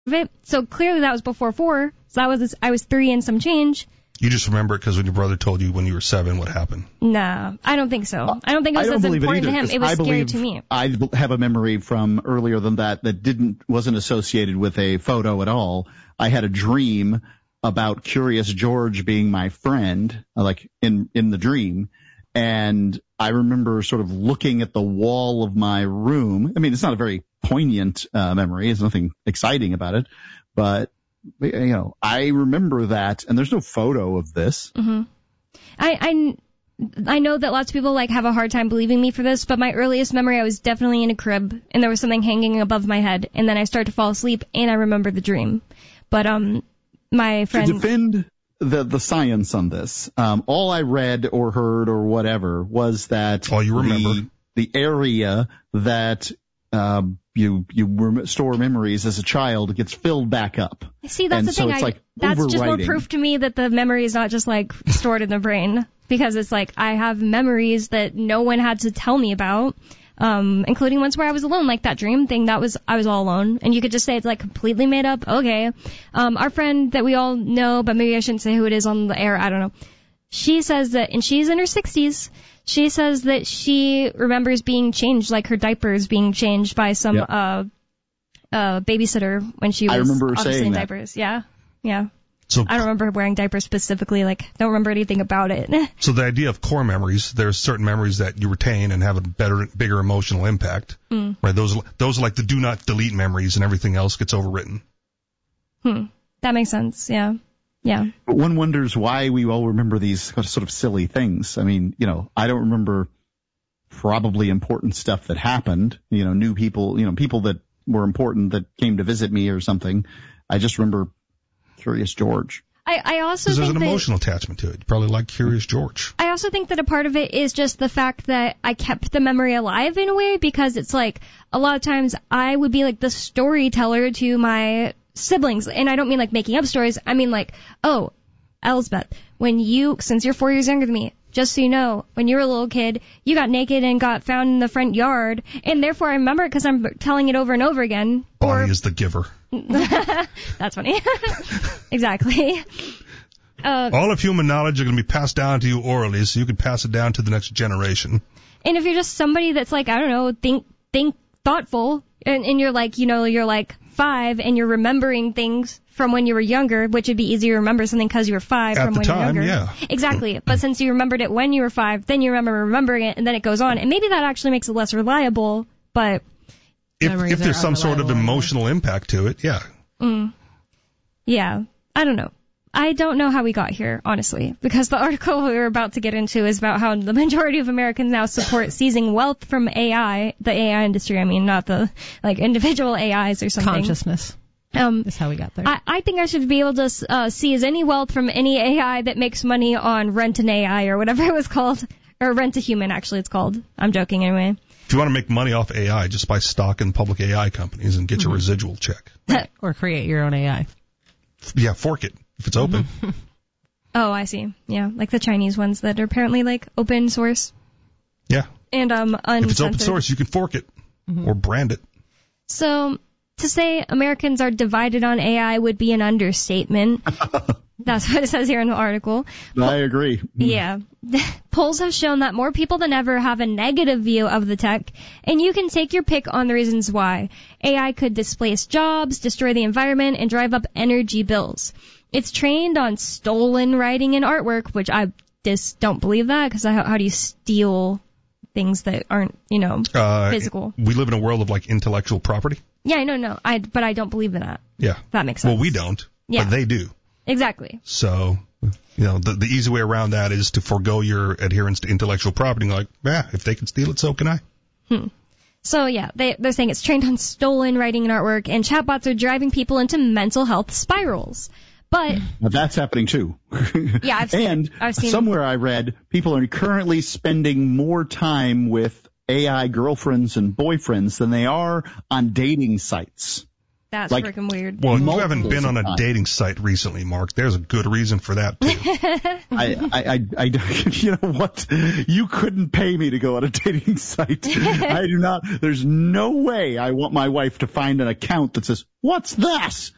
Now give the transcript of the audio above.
of it. So clearly that was before 4. So I was 3 and some change. You just remember it because when your brother told you when you were 7 what happened. Nah, I don't think so. I don't think it was as important to him. It was scary to me. I have a memory from earlier than that wasn't associated with a photo at all. I had a dream about Curious George being my friend, like in the dream. And I remember sort of looking at the wall of my room. I mean, it's not a very poignant memory. There's nothing exciting about it, but I remember that, and there's no photo of this. Mm-hmm. I know that lots of people have a hard time believing me for this, but my earliest memory, I was definitely in a crib, and there was something hanging above my head, and then I started to fall asleep, and I remember the dream. But my friend... To defend the science on this, all I read or heard or whatever was that all you remember the area that you store memories as a child gets filled back up. See, that's the thing. That's just more proof to me that the memory is not just stored in the brain, because it's I have memories that no one had to tell me about, including ones where I was alone, like that dream thing. I was all alone, and you could just say it's completely made up. Okay, our friend that we all know, but maybe I shouldn't say who it is on the air. I don't know. She says that, and she's in her 60s. She says that she remembers being changed, her diapers being changed by some babysitter when she was obviously in diapers. Yeah. So I don't remember her wearing diapers specifically. Don't remember anything about it. So the idea of core memories, there's certain memories that you retain and have a bigger emotional impact. Right? Those are like the do not delete memories, and everything else gets overwritten. That makes sense. Yeah. Yeah. But one wonders why we all remember these sort of silly things. I mean, I don't remember probably important stuff that happened, new people, people that were important that came to visit me or something. I just remember Curious George. I also think there's an emotional attachment to it. You probably like Curious George. I also think that a part of it is just the fact that I kept the memory alive in a way, because it's a lot of times I would be the storyteller to my siblings, and I don't mean making up stories. I mean oh, Elsbeth, since you're 4 years younger than me, just so you know, when you were a little kid, you got naked and got found in the front yard, and therefore I remember it because I'm telling it over and over again. Bonnie is the giver. That's funny. Exactly. All of human knowledge are going to be passed down to you orally, so you can pass it down to the next generation. And if you're just somebody that's I don't know, think thoughtful, and you're you're 5 and you're remembering things from when you were younger, which would be easier to remember something because you were 5 from when you were younger. Yeah. Exactly. But since you remembered it when you were 5, then you remember remembering it, and then it goes on. And maybe that actually makes it less reliable, but... If there's some sort of emotional impact to it, yeah. Yeah. I don't know. I don't know how we got here, honestly, because the article we were about to get into is about how the majority of Americans now support seizing wealth from AI, the AI industry, I mean, not the, individual AIs or something. Consciousness is how we got there. I think I should be able to seize any wealth from any AI that makes money on Rent an AI or whatever it was called, or Rent a Human, actually it's called. I'm joking anyway. If you want to make money off AI, just buy stock in public AI companies and get your residual check. Or create your own AI. Yeah, fork it. If it's open. Oh, I see. Yeah, the Chinese ones that are apparently open source. Yeah. And uncensored. If it's open source, you can fork it or brand it. So to say Americans are divided on AI would be an understatement. That's what it says here in the article. I agree. Yeah. Polls have shown that more people than ever have a negative view of the tech, and you can take your pick on the reasons why. AI could displace jobs, destroy the environment, and drive up energy bills. It's trained on stolen writing and artwork, which I just don't believe that, because how do you steal things that aren't, physical? We live in a world of intellectual property. Yeah, no. But I don't believe in that. Yeah. That makes sense. Well, we don't, but they do. Exactly. So, the easy way around that is to forego your adherence to intellectual property. If they can steal it, so can I. So, yeah, they're saying it's trained on stolen writing and artwork, and chatbots are driving people into mental health spirals. But now that's happening too. Yeah, I've seen somewhere I read people are currently spending more time with AI girlfriends and boyfriends than they are on dating sites. That's freaking weird. Well, you haven't been on a dating site recently, Mark. There's a good reason for that, too. I you know what? You couldn't pay me to go on a dating site. I do not. There's no way I want my wife to find an account that says, "What's this?"